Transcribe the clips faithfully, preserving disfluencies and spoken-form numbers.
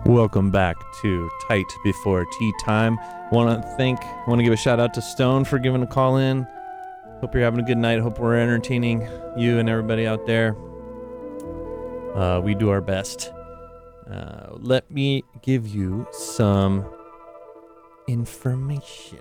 Welcome back to Tight Before Tea Time. Want to thank, want to give a shout out to Stone for giving a call in. Hope you're having a good night. Hope we're entertaining you and everybody out there. Uh, we do our best. Uh, let me give you some information.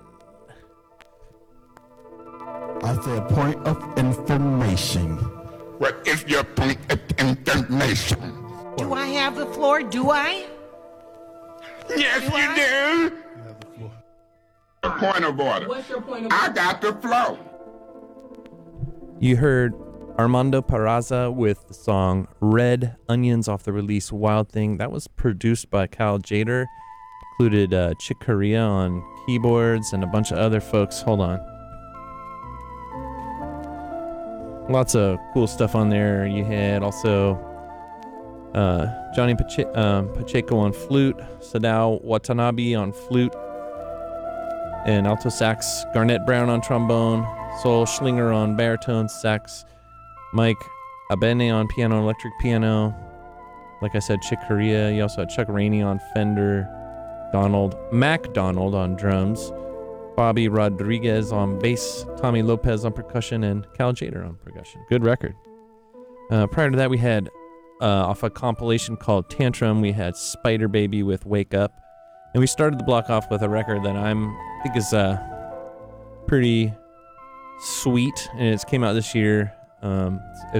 I say a point of information. What is your point of information? Do I have the floor? Do I? Yes, Do you I? do. You have the floor. A point of order. What's your point of I order? got the flow. You heard Armando Peraza with the song Red Onions off the release Wild Thing. That was produced by Kyle Jader. Included uh, Chick Corea on keyboards and a bunch of other folks. Hold on. Lots of cool stuff on there. You had also uh, Johnny Pache- um, Pacheco on flute, Sadao Watanabe on flute and alto sax, Garnett Brown on trombone, Sol Schlinger on baritone sax, Mike Abene on piano and electric piano. Like I said, Chick Corea. You also had Chuck Rainey on Fender, Donald MacDonald on drums, Bobby Rodriguez on bass, Tommy Lopez on percussion, and Cal Jader on percussion. Good record. Uh, prior to that, we had uh, off a compilation called Tantrum, we had Spider Baby with Wake Up. And we started the block off with a record that I'm, I think is uh, pretty sweet, and it came out this year. Um, it's